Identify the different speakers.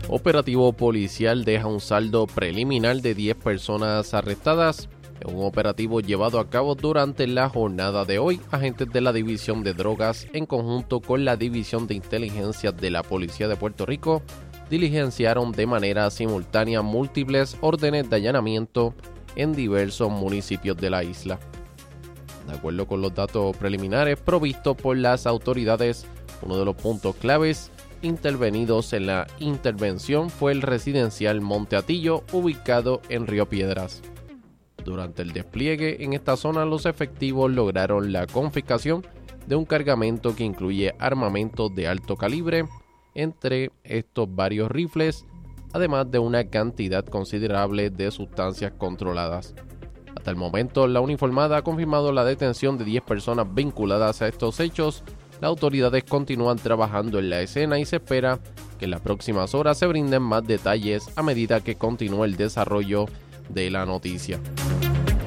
Speaker 1: Operativo policial deja un saldo preliminar de 10 personas arrestadas. En un operativo llevado a cabo durante la jornada de hoy, agentes de la División de Drogas, en conjunto con la División de Inteligencia de la Policía de Puerto Rico, diligenciaron de manera simultánea múltiples órdenes de allanamiento en diversos municipios de la isla. De acuerdo con los datos preliminares provistos por las autoridades, uno de los puntos claves intervenidos en la intervención fue el residencial Monte Atillo, ubicado en Río Piedras. Durante el despliegue en esta zona, los efectivos lograron la confiscación de un cargamento que incluye armamento de alto calibre, entre estos varios rifles, además de una cantidad considerable de sustancias controladas. Hasta el momento, la uniformada ha confirmado la detención de 10 personas vinculadas a estos hechos. Las autoridades continúan trabajando en la escena y se espera que en las próximas horas se brinden más detalles a medida que continúe el desarrollo de la noticia.